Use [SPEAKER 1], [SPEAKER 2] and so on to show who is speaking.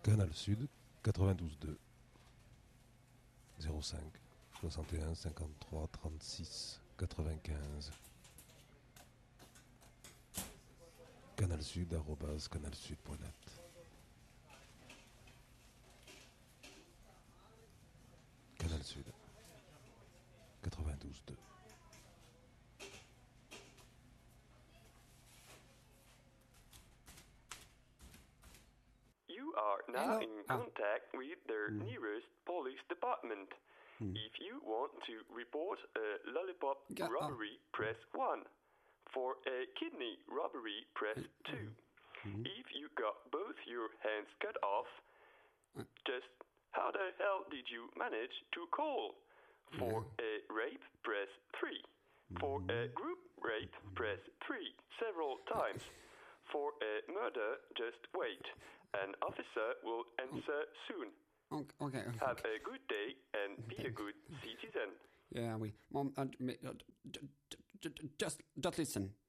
[SPEAKER 1] Canal Sud, 92.2, 05 61 53 36 95. canalsud@canalsud.net. Canal Sud, 92.2.
[SPEAKER 2] You are now in contact with the nearest police department. If you want to report a lollipop robbery, press 1. For a kidney robbery, press 2. If you got both your hands cut off, just how the hell did you manage to call? For a rape, press 3. For a group rape, press 3 several times. For a murder, just wait. An officer will answer soon.
[SPEAKER 3] Okay.
[SPEAKER 2] Have a good day and be a good citizen.
[SPEAKER 3] Yeah, Mom, just listen.